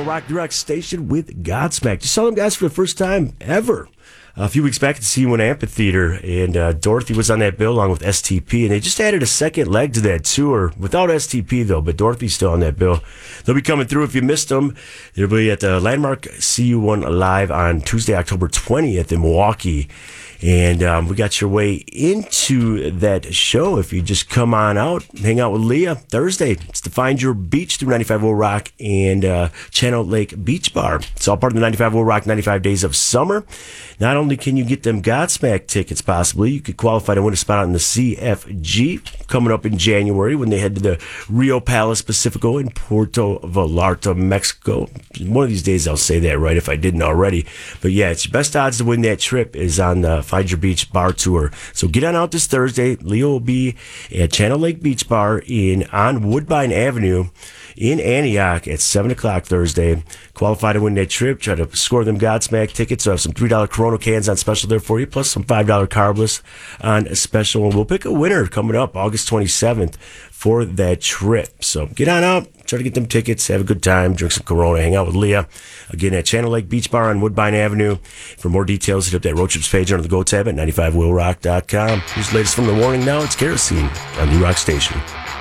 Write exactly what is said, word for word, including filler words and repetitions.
ninety-five Rock Direct Station with Godsmack. Just saw them guys for the first time ever. A few weeks back at the C one Amphitheater, and uh, Dorothy was on that bill along with S T P, and they just added a second leg to that tour without S T P, though, but Dorothy's still on that bill. They'll be coming through if you missed them. They'll be at the Landmark C U one Live on Tuesday, October twentieth in Milwaukee. And um, we got your way into that show if you just come on out, hang out with Leah. Thursday, it's to Find Your Beach through ninety-five Will Rock and uh, Channel Lake Beach Bar. It's all part of the ninety-five Will Rock ninety-five Days of Summer. Not only can you get them Godsmack tickets possibly, you could qualify to win a spot on the C F G coming up in January when they head to the Rio Palace Pacifico in Puerto Vallarta, Mexico. One of these days I'll say that right if I didn't already. But yeah, it's your best odds to win that trip is on the Find Your Beach Bar Tour. So get on out this Thursday. Leo will be at Channel Lake Beach Bar in on Woodbine Avenue in Antioch at seven o'clock Thursday. Qualify to win that trip. Try to score them Godsmack tickets. So I have some three dollar Corona cans on special there for you, plus some five dollar carbless on special. And we'll pick a winner coming up August twenty-seventh for that trip. So get on out. Try to get them tickets. Have a good time. Drink some Corona. Hang out with Leah. Again, at Channel Lake Beach Bar on Woodbine Avenue. For more details, hit up that road trips page under the Go tab at ninety-five will rock dot com. Here's the latest from the warning now. It's Kerosene on New Rock Station.